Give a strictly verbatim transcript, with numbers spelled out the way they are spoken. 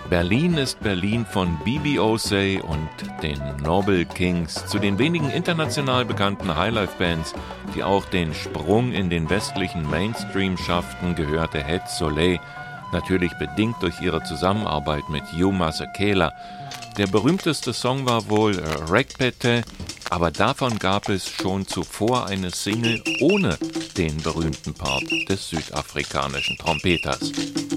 Berlin ist Berlin von B B O'Shea und den Noble Kings zu den wenigen international bekannten Highlife-Bands, die auch den Sprung in den westlichen Mainstream schafften, gehörte Het Soleil, natürlich bedingt durch ihre Zusammenarbeit mit Hugh Masekela. Der berühmteste Song war wohl Rekpete, aber davon gab es schon zuvor eine Single ohne den berühmten Part des südafrikanischen Trompeters.